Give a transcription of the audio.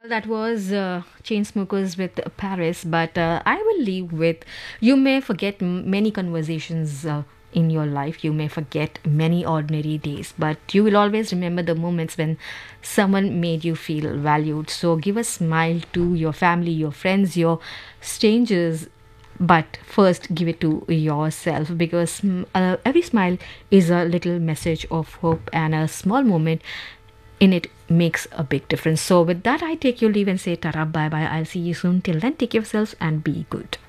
That was Chainsmokers with Paris, but I will leave with you may forget many conversations in your life. You may forget many ordinary days, but you will always remember the moments when someone made you feel valued. So give a smile to your family, your friends, your strangers, but first give it to yourself because every smile is a little message of hope, and a small moment in it makes a big difference. So with that, I take your leave and say tara, bye bye. I'll see you soon. Till then, take care of yourselves and be good.